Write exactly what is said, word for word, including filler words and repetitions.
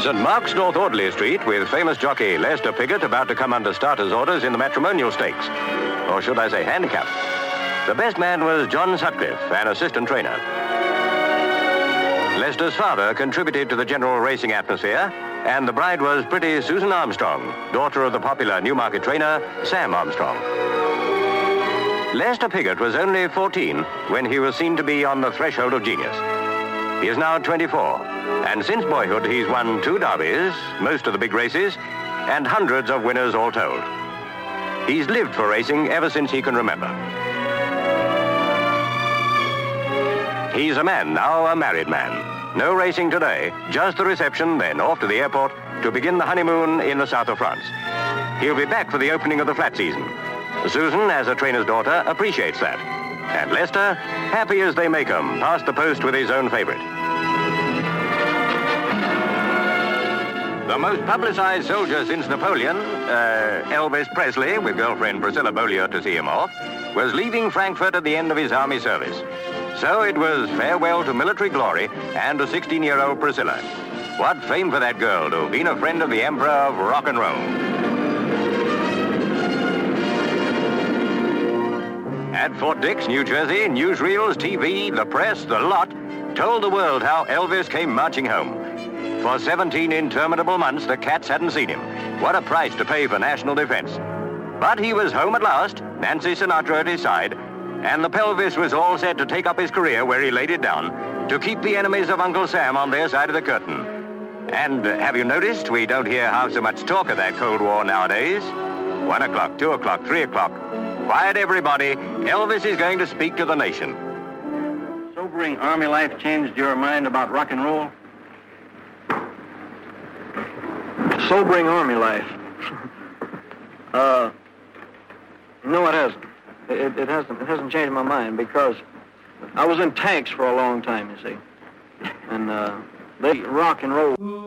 Saint Mark's, North Audley Street, with famous jockey Lester Piggott about to come under starter's orders in the matrimonial stakes. Or should I say handicap. The best man was John Sutcliffe, an assistant trainer. Lester's father contributed to the general racing atmosphere, and the bride was pretty Susan Armstrong, daughter of the popular Newmarket trainer, Sam Armstrong. Lester Piggott was only fourteen when he was seen to be on the threshold of genius. He is now twenty-four, and since boyhood he's won two derbies, most of the big races, and hundreds of winners all told. He's lived for racing ever since he can remember. He's a man now, a married man. No racing today, just the reception, then off to the airport to begin the honeymoon in the south of France. He'll be back for the opening of the flat season. Susan, as a trainer's daughter, appreciates that. And Lester, happy as they make him, passed the post with his own favorite. The most publicized soldier since Napoleon, uh, Elvis Presley, with girlfriend Priscilla Beaulieu to see him off, was leaving Frankfurt at the end of his army service. So it was farewell to military glory and to sixteen-year-old Priscilla. What fame for that girl to have been a friend of the Emperor of rock and roll. At Fort Dix, New Jersey, newsreels, T V, the press, the lot, told the world how Elvis came marching home. For seventeen interminable months, the cats hadn't seen him. What a price to pay for national defense. But he was home at last, Nancy Sinatra at his side, and the pelvis was all set to take up his career where he laid it down to keep the enemies of Uncle Sam on their side of the curtain. And uh, have you noticed we don't hear half so much talk of that Cold War nowadays? One o'clock, two o'clock, three o'clock. Quiet, everybody. Elvis is going to speak to the nation. Sobering Army life changed your mind about rock and roll? Sobering Army life? uh, no, it hasn't. It, it hasn't. It hasn't changed my mind because I was in tanks for a long time, you see, and uh, they rock and roll.